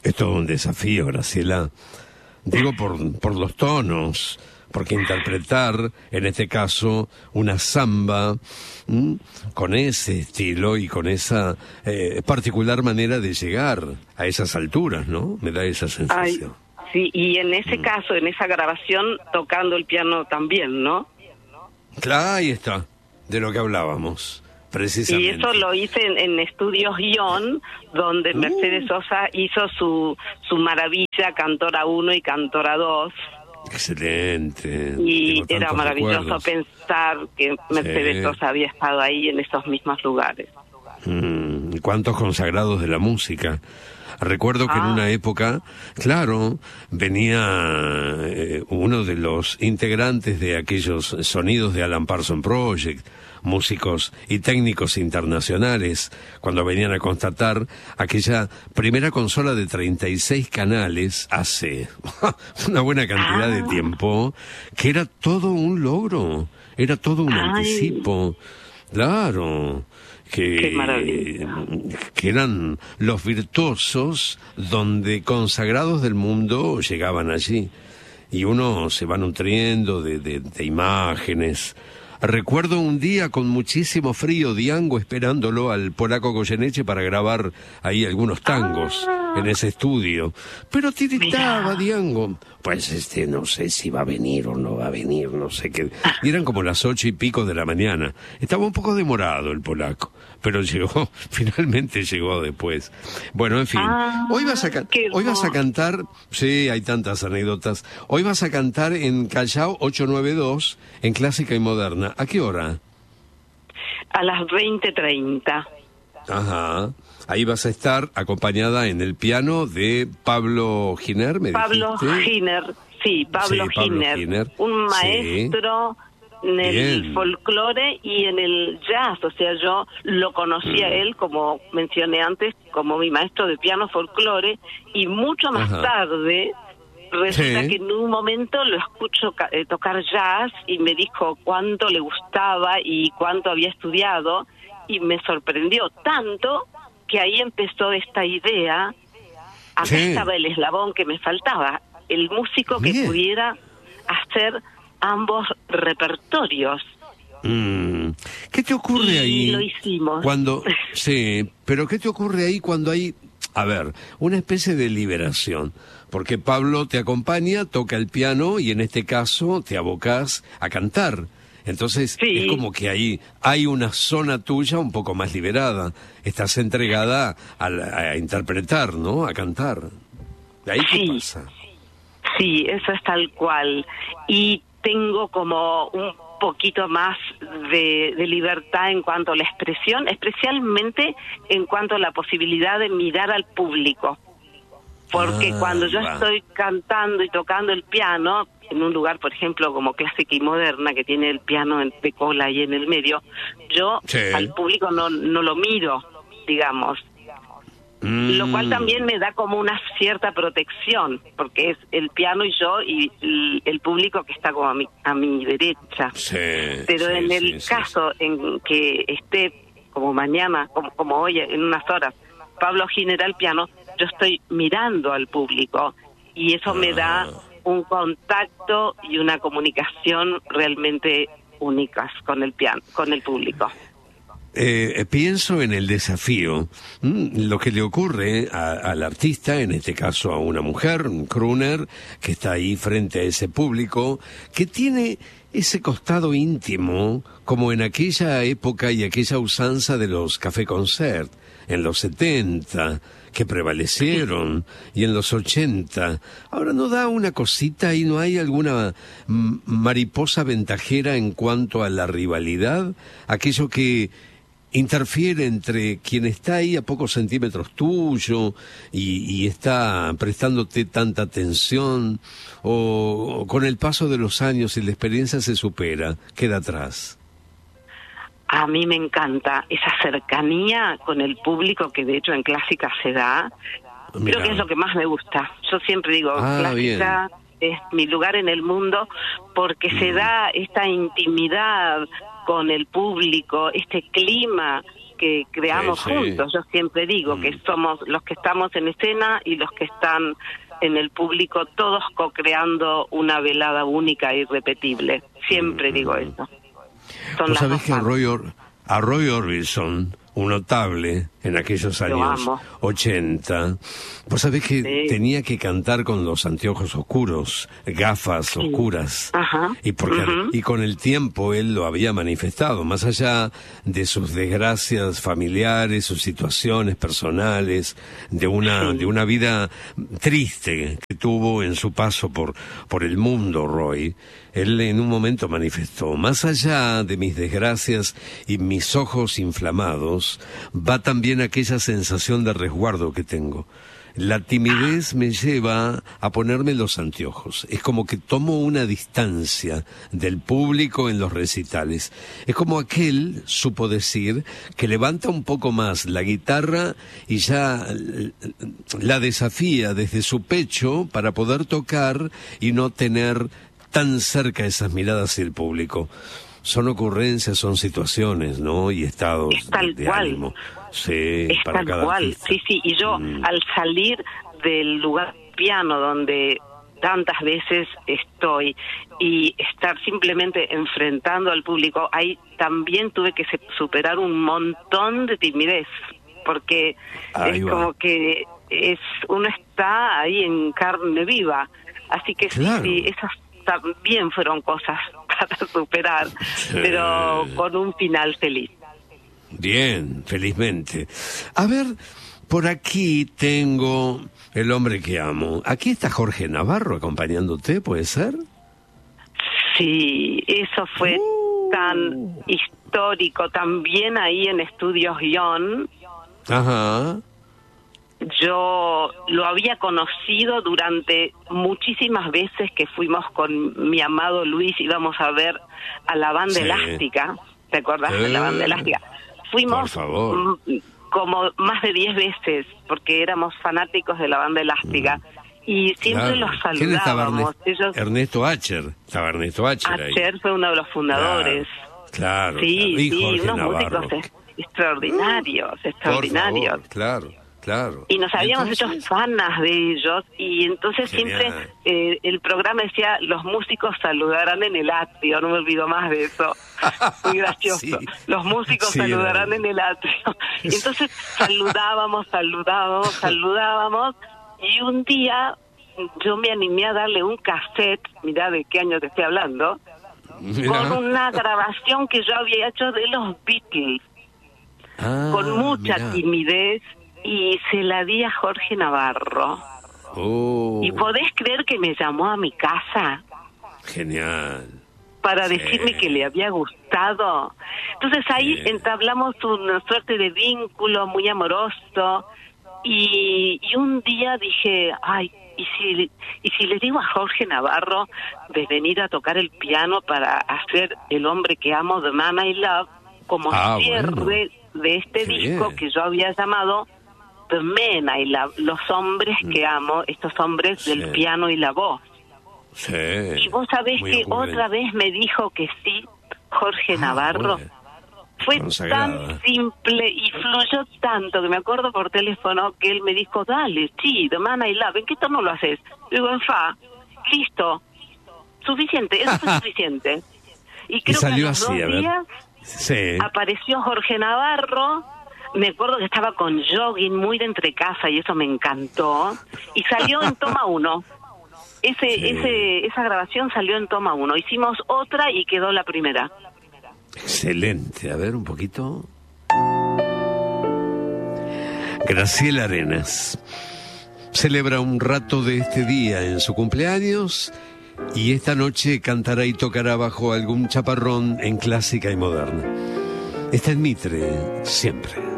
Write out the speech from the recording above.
Es todo un desafío, Graciela. Digo por los tonos, porque interpretar, en este caso, una samba, con ese estilo y con esa particular manera de llegar a esas alturas, ¿no? Me da esa sensación. Ay, sí, y en ese caso, en esa grabación, tocando el piano también, ¿no? Claro, ahí está, de lo que hablábamos. Precisamente. Y eso lo hice en Estudios Guión, donde Mercedes Sosa hizo su maravilla Cantora 1 y Cantora 2. Excelente. Y era maravilloso recuerdos. Pensar que Mercedes Sosa había estado ahí en esos mismos lugares. ¿Cuántos consagrados de la música? Recuerdo que en una época, claro, venía uno de los integrantes de aquellos sonidos de Alan Parsons Project, músicos y técnicos internacionales, cuando venían a constatar aquella primera consola de 36 canales hace una buena cantidad de tiempo, que era todo un logro, era todo un anticipo, claro. Que eran los virtuosos donde consagrados del mundo llegaban allí. Y uno se va nutriendo de imágenes. Recuerdo un día con muchísimo frío, Diango esperándolo al polaco Goyeneche para grabar ahí algunos tangos en ese estudio. Pero tiritaba Diango. Pues no sé si va a venir o no va a venir, no sé qué. Y eran como las 8:00 de la mañana. Estaba un poco demorado el polaco, pero llegó, finalmente llegó después. Bueno, en fin, hoy vas a cantar, sí, hay tantas anécdotas. Hoy vas a cantar en Callao 892, en Clásica y Moderna. ¿A qué hora? A las 20:30. Ajá. Ahí vas a estar acompañada en el piano de Pablo Giner, ¿me Pablo dijiste? Giner, sí, Pablo Giner, un maestro en el folclore y en el jazz. O sea, yo lo conocí a él, como mencioné antes, como mi maestro de piano folclore, y mucho más tarde resulta que en un momento lo escucho tocar jazz y me dijo cuánto le gustaba y cuánto había estudiado, y me sorprendió tanto que ahí empezó esta idea. Acá estaba el eslabón que me faltaba, el músico que pudiera hacer ambos repertorios. ¿Qué te ocurre ahí? Lo hicimos. Pero ¿qué te ocurre ahí cuando hay, a ver, una especie de liberación? Porque Pablo te acompaña, toca el piano y en este caso te abocás a cantar. Entonces es como que ahí hay una zona tuya un poco más liberada. Estás entregada a interpretar, ¿no? A cantar. ¿De ahí qué pasa? Sí, eso es tal cual. Y tengo como un poquito más de libertad en cuanto a la expresión, especialmente en cuanto a la posibilidad de mirar al público. Porque cuando yo estoy cantando y tocando el piano, en un lugar, por ejemplo, como Clásica y Moderna, que tiene el piano de cola ahí en el medio, yo al público no lo miro, digamos. Lo cual también me da como una cierta protección, porque es el piano y yo y el público que está como a mi derecha. Pero en el caso en que esté como mañana, como hoy, en unas horas, Pablo Giner al piano, yo estoy mirando al público y eso me da un contacto y una comunicación realmente únicas con el piano, con el público. Pienso en el desafío, lo que le ocurre al artista, en este caso a una mujer, un crooner, que está ahí frente a ese público, que tiene ese costado íntimo, como en aquella época y aquella usanza de los café concert, en los 70, que prevalecieron, y en los 80. Ahora, ¿no da una cosita y no hay alguna mariposa ventajera en cuanto a la rivalidad? Aquello que interfiere entre quien está ahí a pocos centímetros tuyo y está prestándote tanta atención, o con el paso de los años y la experiencia se supera, queda atrás. A mí me encanta esa cercanía con el público que de hecho en Clásica se da. Creo que es lo que más me gusta. Yo siempre digo, Clásica es mi lugar en el mundo porque se da esta intimidad con el público, este clima que creamos juntos. Yo siempre digo que somos los que estamos en escena y los que están en el público, todos co-creando una velada única e irrepetible. Siempre digo eso. ¿Vos sabés que a Roy Orbison, un notable en aquellos años 80, vos sabés que tenía que cantar con los anteojos oscuros, gafas oscuras, y con el tiempo él lo había manifestado, más allá de sus desgracias familiares, sus situaciones personales, de una vida triste que tuvo en su paso por el mundo, Roy. Él en un momento manifestó: más allá de mis desgracias y mis ojos inflamados, va también aquella sensación de resguardo que tengo. La timidez me lleva a ponerme los anteojos. Es como que tomo una distancia del público en los recitales. Es como aquel, supo decir, que levanta un poco más la guitarra y ya la desafía desde su pecho para poder tocar y no tener tan cerca esas miradas del público. Son ocurrencias, son situaciones, ¿no? Y estados de ánimo. Sí, es para cada artista. Sí, y yo al salir del lugar piano donde tantas veces estoy y estar simplemente enfrentando al público, ahí también tuve que superar un montón de timidez, porque como que uno está ahí en carne viva, así que claro. Sí, esas también fueron cosas para superar, pero con un final feliz. Bien, felizmente. A ver, por aquí tengo El hombre que amo. Aquí está Jorge Navarro acompañándote, ¿puede ser? Sí, eso fue tan histórico. También ahí en Estudios Guión. Ajá. Yo lo había conocido durante muchísimas veces que fuimos con mi amado Luis, íbamos a ver a la Banda Elástica. ¿Te acuerdas de la Banda Elástica? Fuimos como más de 10 veces, porque éramos fanáticos de la Banda Elástica. Y siempre los saludábamos. Ernesto Acher. Estaba Ernesto Acher ahí. Acher fue uno de los fundadores. Claro. Sí, unos músicos extraordinarios. Por favor, claro. Y nos habíamos hecho fanas de ellos, y entonces siempre el programa decía: los músicos saludarán en el atrio. No me olvido más de eso. Muy gracioso. Sí. Los músicos saludarán en el atrio. Y entonces saludábamos, y un día yo me animé a darle un cassette, mirá de qué año te estoy hablando, con una grabación que yo había hecho de los Beatles, con mucha timidez, y se la di a Jorge Navarro. ¿Y podés creer que me llamó a mi casa? Genial. Para decirme que le había gustado. Entonces ahí entablamos una suerte de vínculo muy amoroso, y un día dije: ay, ¿y si le digo a Jorge Navarro de venir a tocar el piano para hacer El hombre que amo, The Man I Love, como cierre de este disco que yo había llamado The Men I Love, los hombres que amo, estos hombres del piano y la voz. Sí. Y vos sabés que otra vez me dijo que sí, Jorge Navarro. Fue tan simple y fluyó tanto que me acuerdo por teléfono que él me dijo: dale, sí, The Man I Love, ¿en qué tono lo haces? Digo: en fa. Listo, suficiente, eso fue suficiente. Y creo que a los 2 días apareció Jorge Navarro. Me acuerdo que estaba con jogging, muy de entrecasa, y eso me encantó. Y salió en toma 1. Esa grabación salió en toma 1. Hicimos otra y quedó la primera. Excelente. A ver, un poquito. Graciela Arenas celebra un rato de este día en su cumpleaños, y esta noche cantará y tocará bajo algún chaparrón en clásica y moderna. Está en Mitre siempre.